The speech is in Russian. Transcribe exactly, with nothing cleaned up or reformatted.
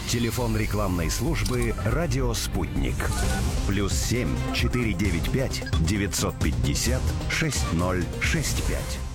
Телефон рекламной службы «Радио Спутник». Плюс семь четыре девять пять девятьсот пятьдесят шесть ноль шесть пять.